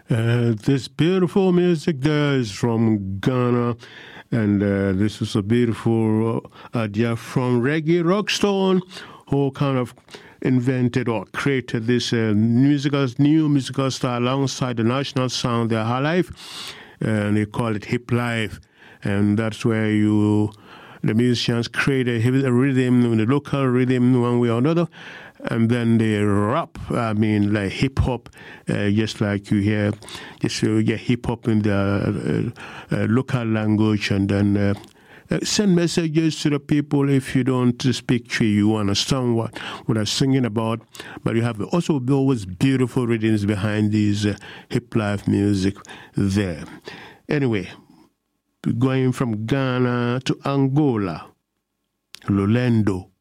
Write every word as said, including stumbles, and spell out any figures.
Uh, this beautiful music there is from Ghana, and uh, this is a beautiful idea from Reggae Rockstone, who kind of invented or created this uh, musical, new musical style alongside the national sound, their high life, and they call it hip life, and that's where you, the musicians create a rhythm, the local rhythm, one way or another, and then they rap, I mean, like hip-hop, uh, just like you hear, just you get hip-hop in the uh, uh, local language, and then uh, uh, send messages to the people. If you don't speak Twi, you understand what, what I'm singing about, but you have also always beautiful rhythms behind these uh, hip-life music there. Anyway, going from Ghana to Angola, Lolendo.